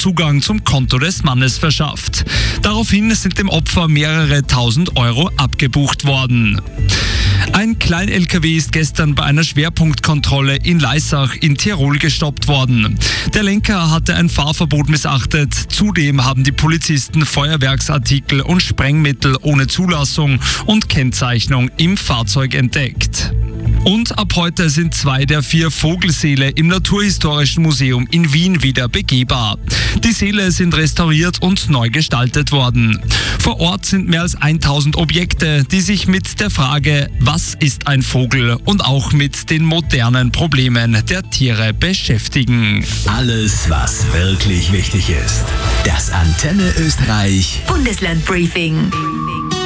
Zugang zum Konto des Mannes verschafft. Daraufhin sind dem Opfer mehrere tausend Euro abgebucht worden. Ein Klein-LKW ist gestern bei einer Schwerpunktkontrolle in Laissach in Tirol gestoppt worden. Der Lenker hatte ein Fahrverbot missachtet. Zudem haben die Polizisten Feuerwerksartikel und Sprengmittel ohne Zulassung und Kennzeichnung im Fahrzeug entdeckt. Und ab heute sind 2 der 4 Vogelsäle im Naturhistorischen Museum in Wien wieder begehbar. Die Säle sind restauriert und neu gestaltet worden. Vor Ort sind mehr als 1000 Objekte, die sich mit der Frage, was ist ein Vogel, und auch mit den modernen Problemen der Tiere beschäftigen. Alles, was wirklich wichtig ist. Das Antenne Österreich Bundesland Briefing.